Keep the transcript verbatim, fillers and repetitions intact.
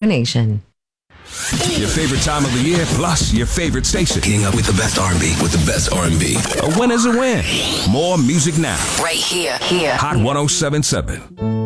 Nation. Your favorite time of the year, plus your favorite station. Getting up with the best R and B, with the best R and B. A win is a win. More music now. Right here, here. Hot one oh seven point seven.